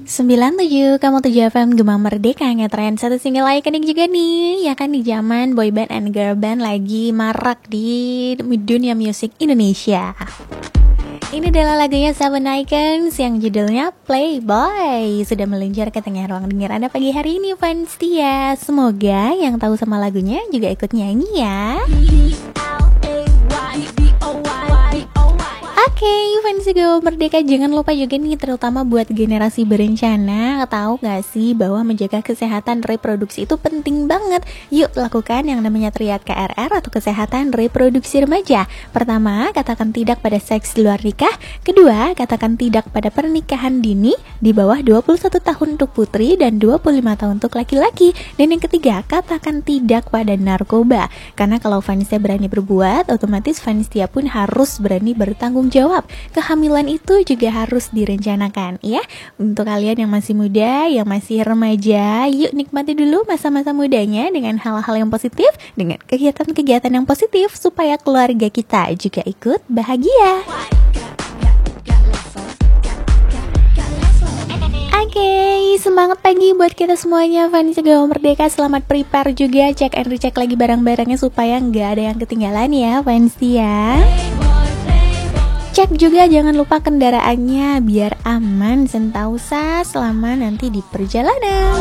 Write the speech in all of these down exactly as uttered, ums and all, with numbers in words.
sembilan tujuh, kamu tujuh F M Gemang Merdeka ngetren satu single ikonik juga nih. Ya kan, di zaman boyband and girl band lagi marak di dunia musik Indonesia. Ini adalah lagunya Seven Icons yang judulnya Playboy. Sudah meluncur ke tengah ruang dengar Anda pagi hari ini, fans setia. Semoga yang tahu sama lagunya juga ikut nyanyi ya. Oke, okay, fans Gemang Merdeka, jangan lupa juga nih, terutama buat generasi berencana, tahu gak sih bahwa menjaga kesehatan reproduksi itu penting banget. Yuk lakukan yang namanya triad K R R atau kesehatan reproduksi remaja. Pertama, katakan tidak pada seks di luar nikah. Kedua, katakan tidak pada pernikahan dini di bawah dua puluh satu tahun untuk putri dan dua puluh lima tahun untuk laki-laki. Dan yang ketiga, katakan tidak pada narkoba. Karena kalau fansnya berani berbuat, otomatis fansnya pun harus berani bertanggung jawab. Kehamilan itu juga harus direncanakan ya. Untuk kalian yang masih muda, yang masih remaja, yuk nikmati dulu masa-masa mudanya dengan hal-hal yang positif, dengan kegiatan-kegiatan yang positif, supaya keluarga kita juga ikut bahagia. Oke, okay, semangat pagi buat kita semuanya, fans Gemang Merdeka. Selamat prepare juga, cek and recheck lagi barang-barangnya supaya nggak ada yang ketinggalan ya, fans ya. Cek juga jangan lupa kendaraannya biar aman sentausa selama nanti di perjalanan.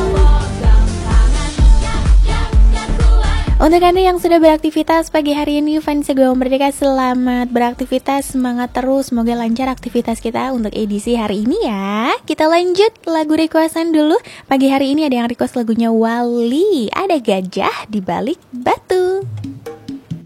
Untuk Anda yang sudah beraktivitas pagi hari ini, fans Gemang Merdeka, selamat beraktivitas, semangat terus, semoga lancar aktivitas kita untuk edisi hari ini ya. Kita lanjut lagu requestan dulu. Pagi hari ini ada yang request lagunya Wali, ada Gajah di Balik Batu.